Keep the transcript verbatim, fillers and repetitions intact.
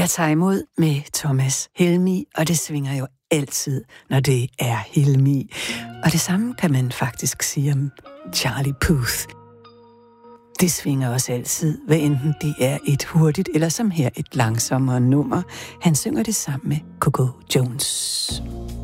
Jeg tager imod med Thomas Helmig, og det svinger jo altid, når det er Helmig. Og det samme kan man faktisk sige om Charlie Puth. Det svinger også altid, hvad enten det er et hurtigt eller som her et langsommere nummer. Han synger det sammen med Coco Jones.